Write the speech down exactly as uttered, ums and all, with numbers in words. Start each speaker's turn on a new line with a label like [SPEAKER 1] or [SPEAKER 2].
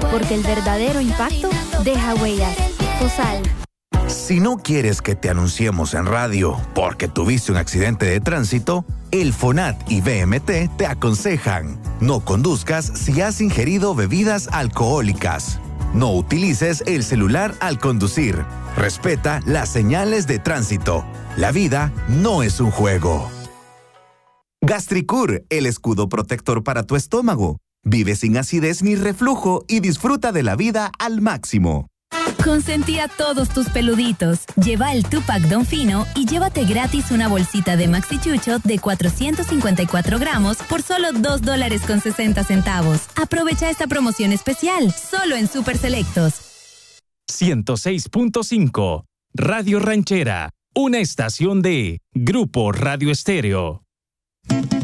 [SPEAKER 1] porque el verdadero impacto deja huellas. Fosal.
[SPEAKER 2] Si no quieres que te anunciemos en radio porque tuviste un accidente de tránsito, el FONAT y B M T te aconsejan: no conduzcas si has ingerido bebidas alcohólicas. No utilices el celular al conducir. Respeta las señales de tránsito. La vida no es un juego. Gastricur, el escudo protector para tu estómago. Vive sin acidez ni reflujo y disfruta de la vida al máximo.
[SPEAKER 3] Consentí a todos tus peluditos. Lleva el Tupac Don Fino y llévate gratis una bolsita de Maxi Chucho de cuatrocientos cincuenta y cuatro gramos por solo dos dólares con sesenta centavos. Aprovecha esta promoción especial, solo en Super Selectos.
[SPEAKER 4] ciento seis punto cinco Radio Ranchera, una estación de Grupo Radio Estéreo.